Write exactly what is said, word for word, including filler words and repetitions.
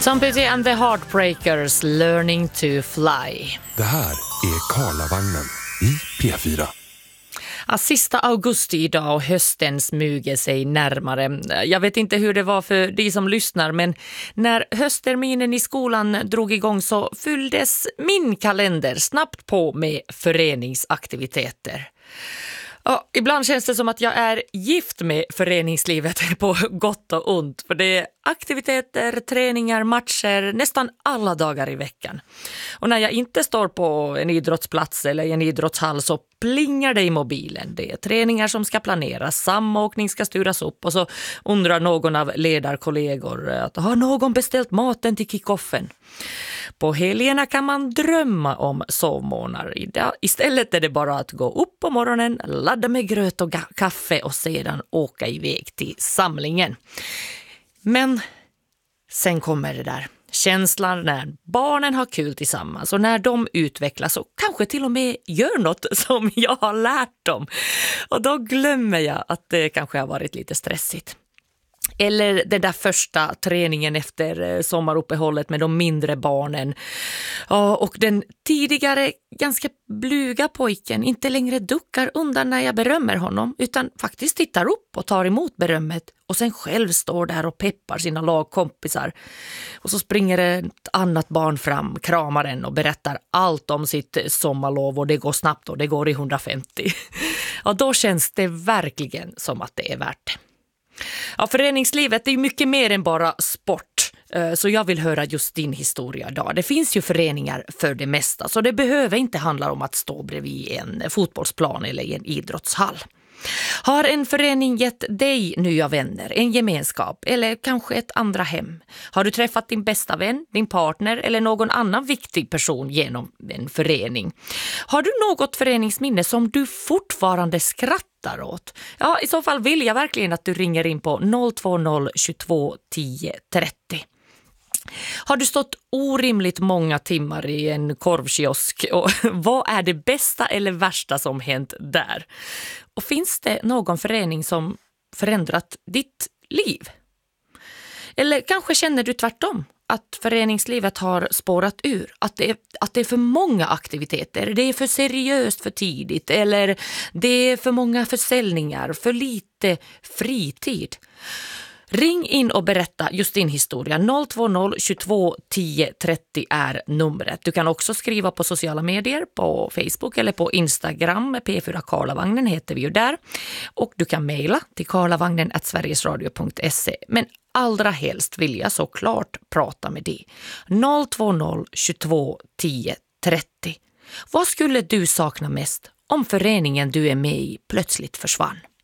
Tom Petty and the Heartbreakers, Learning to Fly. Det här är Karlavagnen i P fyra. Ja, sista augusti idag och hösten smyger sig närmare. Jag vet inte hur det var för de som lyssnar, men när höstterminen i skolan drog igång så fylldes min kalender snabbt på med föreningsaktiviteter. Ja, ibland känns det som att jag är gift med föreningslivet på gott och ont. För det är aktiviteter, träningar, matcher nästan alla dagar i veckan. Och när jag inte står på en idrottsplats eller en idrottshall så plingar det i mobilen. Det är träningar som ska planeras, samåkning ska styras upp och så undrar någon av ledarkollegor att har någon beställt maten till kickoffen? På helgerna kan man drömma om sovmånar. Istället är det bara att gå upp på morgonen, ladda med gröt och kaffe och sedan åka iväg till samlingen. Men sen kommer det där. Känslan när barnen har kul tillsammans och när de utvecklas och kanske till och med gör något som jag har lärt dem. Och då glömmer jag att det kanske har varit lite stressigt. Eller den där första träningen efter sommaruppehållet med de mindre barnen. Ja, och den tidigare ganska blyga pojken inte längre duckar undan när jag berömmer honom utan faktiskt tittar upp och tar emot berömmet och sen själv står där och peppar sina lagkompisar. Och så springer ett annat barn fram, kramar en och berättar allt om sitt sommarlov och det går snabbt och det går i hundrafemtio. Ja, då känns det verkligen som att det är värt det. Ja, föreningslivet är ju mycket mer än bara sport, så jag vill höra just din historia idag. Det finns ju föreningar för det mesta, så det behöver inte handla om att stå bredvid en fotbollsplan eller i en idrottshall. Har en förening gett dig nya vänner, en gemenskap eller kanske ett andra hem? Har du träffat din bästa vän, din partner eller någon annan viktig person genom en förening? Har du något föreningsminne som du fortfarande skrattar åt? Ja, i så fall vill jag verkligen att du ringer in på noll två noll tjugotvå tio trettio. Har du stått orimligt många timmar i en korvkiosk och vad är det bästa eller värsta som hänt där? Och finns det någon förening som förändrat ditt liv? Eller kanske känner du tvärtom att föreningslivet har spårat ur, att det är, att det är för många aktiviteter, det är för seriöst för tidigt eller det är för många försäljningar, för lite fritid. Ring in och berätta just din historia. noll två noll tjugotvå tio trettio är numret. Du kan också skriva på sociala medier, på Facebook eller på Instagram. P fyra Karlavagnen heter vi ju där. Och du kan mejla till karlavagnen at sverigesradio punkt se. Men allra helst vill jag såklart prata med dig. noll två noll tjugotvå tio trettio. Vad skulle du sakna mest om föreningen du är med i plötsligt försvann?